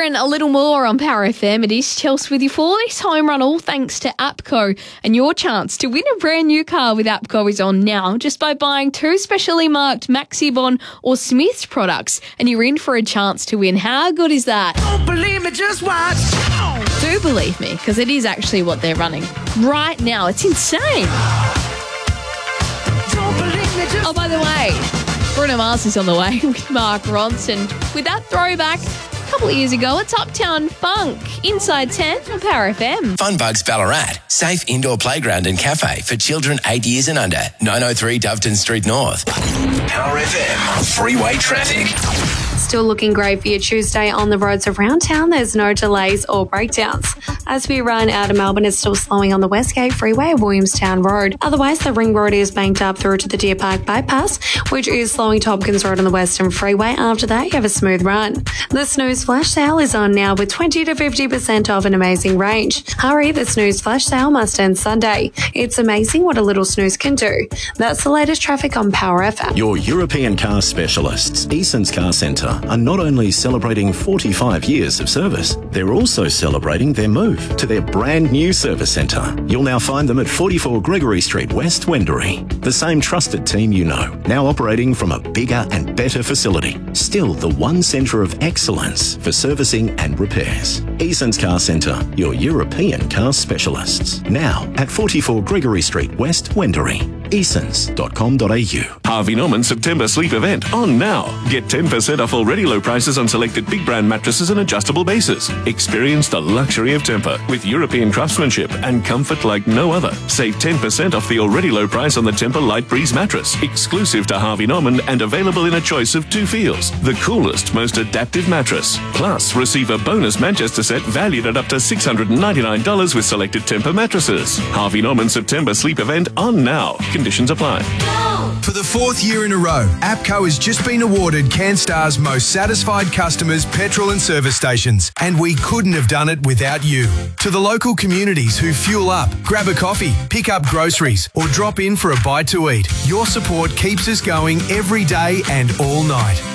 and a little more on Power FM. It is Chelsea with you for this home run, all thanks to APCO. And your chance to win a brand new car with APCO is on now just by buying 2 specially marked Maxi-Bon or Smiths products. And you're in for a chance to win. How good is that? Don't believe me, just watch. Do believe me, because it is actually what they're running right now. It's insane. Don't believe me, just Oh, by the way, Bruno Mars is on the way with Mark Ronson. With that throwback, a couple of years ago, it's Uptown Funk, Inside 10 on Power FM. Funbugs Ballarat, safe indoor playground and cafe for children 8 years and under. 903 Doveton Street North. Power FM, freeway traffic. Still looking great for your Tuesday on the roads around town. There's no delays or breakdowns. As we run out of Melbourne, it's still slowing on the Westgate Freeway at Williamstown Road. Otherwise, the Ring Road is banked up through to the Deer Park Bypass, which is slowing to Hopkins Road on the Western Freeway. After that, you have a smooth run. The Snooze Flash Sale is on now with 20 to 50% off an amazing range. Hurry, the Snooze Flash Sale must end Sunday. It's amazing what a little snooze can do. That's the latest traffic on Power FM. Your European car specialists, Eason's Car Centre, are not only celebrating 45 years of service, they're also celebrating their move to their brand new service centre. You'll now find them at 44 Gregory Street West, Wendouree. The same trusted team you know, now operating from a bigger and better facility. Still the one centre of excellence for servicing and repairs. Eason's Car Centre, your European car specialists. Now at 44 Gregory Street West, Wendouree. Easons.com.au. Harvey Norman September sleep event on now. Get 10% off already low prices on selected big brand mattresses and adjustable bases. Experience the luxury of Tempur with European craftsmanship and comfort like no other. Save 10% off the already low price on the Tempur Light Breeze mattress, exclusive to Harvey Norman and available in a choice of 2 feels. The coolest, most adaptive mattress. Plus, receive a bonus Manchester set valued at up to $699 with selected Tempur mattresses. Harvey Norman September sleep event on now. Conditions apply. For the 4th year in a row, APCO has just been awarded CanStar's most satisfied customers petrol and service stations, and we couldn't have done it without you. To the local communities who fuel up, grab a coffee, pick up groceries, or drop in for a bite to eat, your support keeps us going every day and all night.